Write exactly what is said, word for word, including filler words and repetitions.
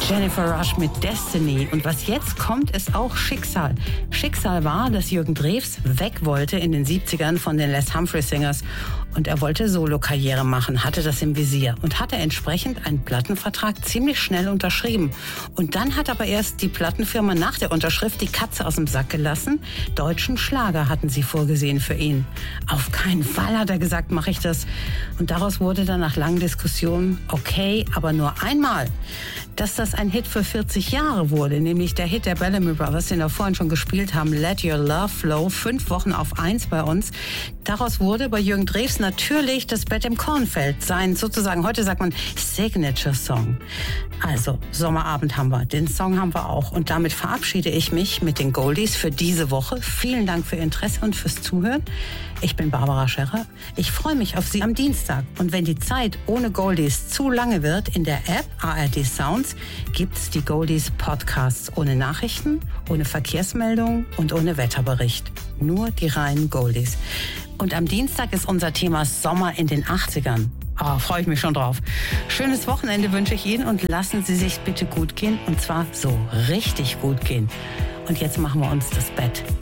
Jennifer Rush mit Destiny. Und was jetzt kommt, ist auch Schicksal. Schicksal war, dass Jürgen Drews weg wollte in den siebzigern von den Les Humphrey Singers. Und er wollte Solo-Karriere machen, hatte das im Visier und hatte entsprechend einen Plattenvertrag ziemlich schnell unterschrieben. Und dann hat aber erst die Plattenfirma nach der Unterschrift die Katze aus dem Sack gelassen. Deutschen Schlager hatten sie vorgesehen für ihn. Auf keinen Fall, hat er gesagt, mache ich das. Und daraus wurde dann nach langen Diskussionen, okay, aber nur einmal. Dass das ein Hit für vierzig Jahre wurde, nämlich der Hit der Bellamy Brothers, den wir vorhin schon gespielt haben, Let Your Love Flow, fünf Wochen auf eins bei uns. Daraus wurde bei Jürgen Drews natürlich das Bett im Kornfeld, sein sozusagen, heute sagt man Signature-Song. Also, Sommerabend haben wir, den Song haben wir auch. Und damit verabschiede ich mich mit den Goldies für diese Woche. Vielen Dank für Ihr Interesse und fürs Zuhören. Ich bin Barbara Scherrer. Ich freue mich auf Sie am Dienstag. Und wenn die Zeit ohne Goldies zu lange wird, in der App A R D Sounds gibt's die Goldies Podcasts ohne Nachrichten, ohne Verkehrsmeldungen und ohne Wetterbericht. Nur die reinen Goldies. Und am Dienstag ist unser Thema Sommer in den achtzigern. Oh, freue ich mich schon drauf. Schönes Wochenende wünsche ich Ihnen und lassen Sie sich bitte gut gehen. Und zwar so richtig gut gehen. Und jetzt machen wir uns das Bett